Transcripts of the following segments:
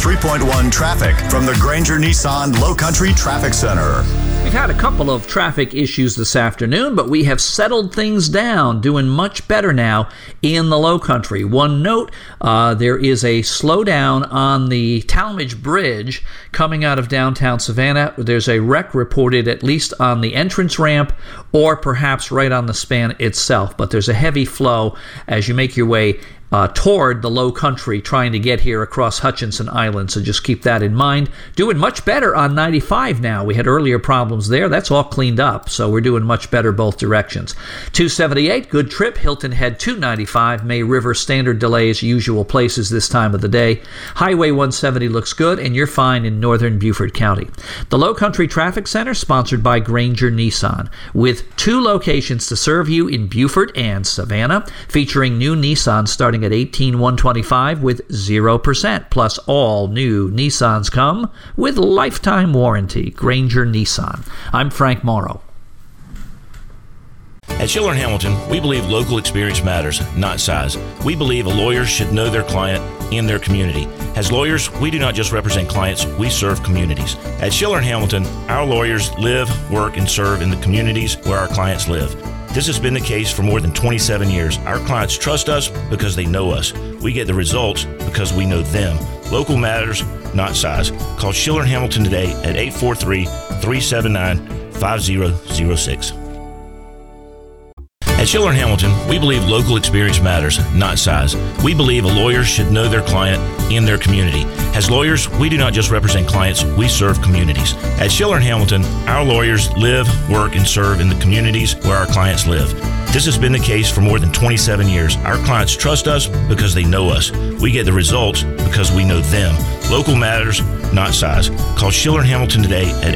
103.1 traffic from the Granger Nissan Low Country Traffic Center. We've had a couple of traffic issues this afternoon, but we have settled things down, doing much better now in the Low Country. One note, there is a slowdown on the Talmadge Bridge coming out of downtown Savannah. There's a wreck reported at least on the entrance ramp or perhaps right on the span itself, but there's a heavy flow as you make your way toward the Low Country, trying to get here across Hutchinson Island, so just keep that in mind. Doing much better on 95 now. We had earlier problems there. That's all cleaned up, so we're doing much better both directions. 278, good trip. Hilton Head 295, May River, standard delays, usual places this time of the day. Highway 170 looks good, and you're fine in northern Beaufort County. The Low Country Traffic Center, sponsored by Granger Nissan, with 2 locations to serve you in Beaufort and Savannah, featuring new Nissan starting at $18,125 with 0%, plus all new Nissans come with lifetime warranty. Granger Nissan. I'm Frank Morrow. At Schiller & Hamilton, we believe local experience matters, not size. We believe a lawyer should know their client and their community. As lawyers, we do not just represent clients, we serve communities. At Schiller & Hamilton, our lawyers live, work, and serve in the communities where our clients live. This has been the case for more than 27 years. Our clients trust us because they know us. We get the results because we know them. Local matters, not size. Call Schiller & Hamilton today at 843-379-5006. At Schiller & Hamilton, we believe local experience matters, not size. We believe a lawyer should know their client and their community. As lawyers, we do not just represent clients, we serve communities. At Schiller & Hamilton, our lawyers live, work, and serve in the communities where our clients live. This has been the case for more than 27 years. Our clients trust us because they know us. We get the results because we know them. Local matters, not size. Call Schiller & Hamilton today at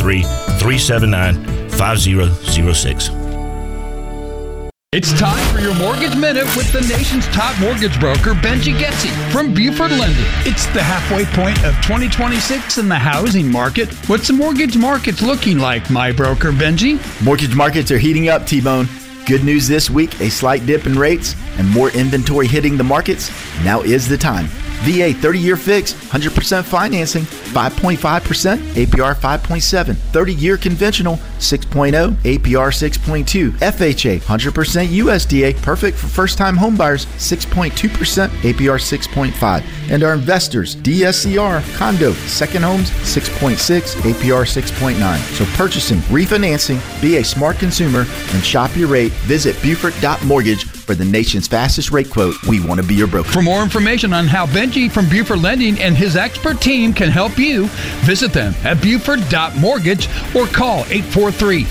843-379-5006. It's time for your Mortgage Minute with the nation's top mortgage broker, Benji Getzi from Beaufort Lending. It's the halfway point of 2026 in the housing market. What's the mortgage market looking like, my broker, Benji? Mortgage markets are heating up, T-Bone. Good news this week, a slight dip in rates and more inventory hitting the markets. Now is the time. VA 30-year fix, 100% financing, 5.5%, APR 5.7. 30-year conventional, 6.0, APR 6.2. FHA, 100% USDA, perfect for first-time homebuyers, 6.2%, APR 6.5. And our investors, DSCR, condo, second homes, 6.6, APR 6.9. So purchasing, refinancing, be a smart consumer, and shop your rate. Visit Beaufort.mortgage for the nation's fastest rate quote. We want to be your broker. For more information on how Benji from Beaufort Lending and his expert team can help you, visit them at Beaufort.mortgage or call 843